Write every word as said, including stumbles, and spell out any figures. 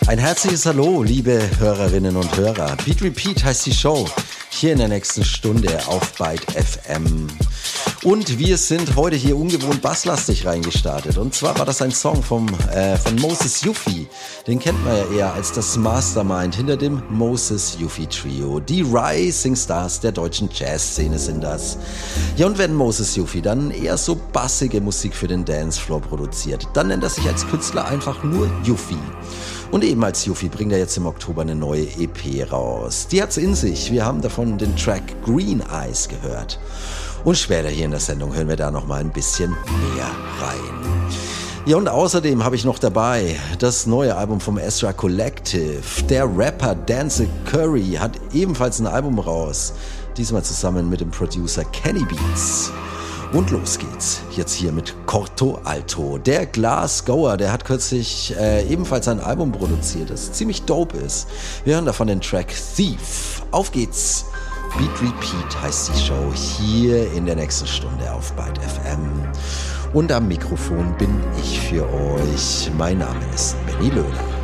Ein herzliches Hallo, liebe Hörerinnen und Hörer. Beat Repeat heißt die Show, hier in der nächsten Stunde auf Byte F M. Und wir sind heute hier ungewohnt basslastig reingestartet. Und zwar war das ein Song vom, äh, von Moses Yuffie. Den kennt man ja eher als das Mastermind hinter dem Moses Yuffie Trio. Die Rising Stars der deutschen Jazzszene sind das. Ja, und wenn Moses Yuffie dann eher so bassige Musik für den Dancefloor produziert, dann nennt er sich als Künstler einfach nur Yuffie. Und eben als Yuffie bringt er jetzt im Oktober eine neue E P raus. Die hat's in sich. Wir haben davon den Track Green Eyes gehört. Und später hier in der Sendung hören wir da noch mal ein bisschen mehr rein. Ja, und außerdem habe ich noch dabei das neue Album vom Ezra Collective. Der Rapper Denzel Curry hat ebenfalls ein Album raus. Diesmal zusammen mit dem Producer Kenny Beats. Und los geht's. Jetzt hier mit Corto Alto. Der Glasgower, der hat kürzlich äh, ebenfalls ein Album produziert, das ziemlich dope ist. Wir hören davon den Track Thief. Auf geht's. Beat Repeat heißt die Show hier in der nächsten Stunde auf Byte F M. Und am Mikrofon bin ich für euch. Mein Name ist Benny Löhler.